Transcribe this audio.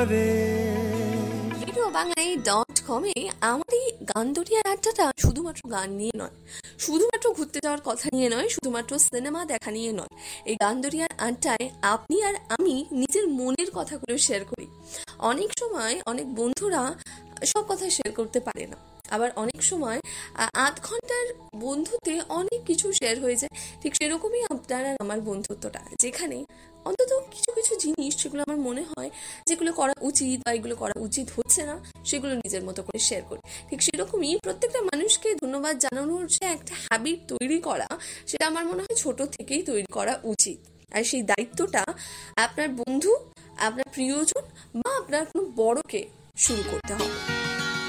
করে। RadioBangai.com আমার এই গানদরিয়ার আড্ডাটা শুধুমাত্র গান নিয়ে নয়, শুধুমাত্র ঘুরতে যাওয়ার কথা নিয়ে নয়, শুধুমাত্র সিনেমা দেখা নিয়ে নয়। এই গানদরিয়ার আড্ডায় আপনি আর আমি নিজের মনের কথাগুলো শেয়ার করি। অনেক সময় অনেক বন্ধুরা সব কথা শেয়ার করতে পারে না, আবার অনেক সময় আধ ঘন্টার বন্ধুতে অনেক কিছু শেয়ার হয়ে যায়। ঠিক সেরকমই আপনার আর আমার বন্ধুত্বটা, যেখানে অন্তত কিছু কিছু জিনিস যেগুলো আমার মনে হয় যেগুলো করা উচিত বা এগুলো করা উচিত হচ্ছে না, সেগুলো নিজের মতো করে শেয়ার করি। ঠিক সেরকমই প্রত্যেকটা মানুষকে ধন্যবাদ জানানোর যে একটা হ্যাবিট তৈরি করা, সেটা আমার মনে হয় ছোট থেকেই তৈরি করা উচিত। আর সেই দায়িত্বটা আপনার বন্ধু, আপনার প্রিয়জন বা আপনার কোনো বড়কে শুরু করতে হবে।